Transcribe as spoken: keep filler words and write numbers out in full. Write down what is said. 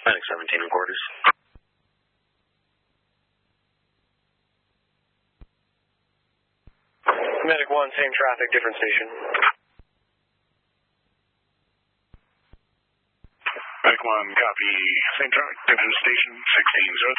Medic seventeen in quarters. Medic one, same traffic, different station. Medic one, copy. Same traffic, different station, sixteen zero